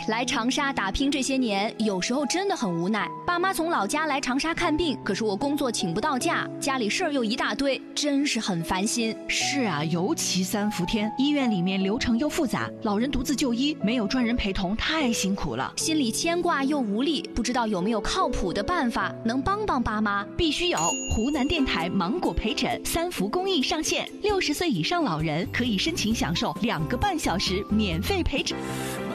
来长沙打拼这些年，有时候真的很无奈。爸妈从老家来长沙看病，可是我工作请不到假，家里事儿又一大堆，真是很烦心。 是啊，尤其3伏天，医院里面流程又复杂，老人独自就医，没有专人陪同，太辛苦了， 心里牵挂又无力，不知道有没有靠谱的办法能帮帮爸妈？ 必须有！湖南电台芒果陪诊3伏公益上线，60岁以上老人可以申请享受2个半小时免费陪诊。